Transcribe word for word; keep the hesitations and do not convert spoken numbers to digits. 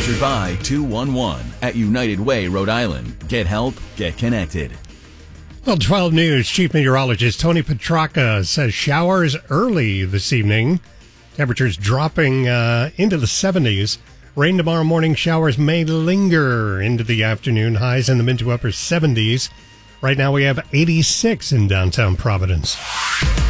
Sponsored by two one one at United Way, Rhode Island. Get help, get connected. Well, twelve News Chief Meteorologist Tony Petracca says showers early this evening. Temperatures dropping uh, into the seventies. Rain tomorrow morning. Showers may linger into the afternoon. Highs in the mid to upper seventies. Right now we have eighty-six in downtown Providence.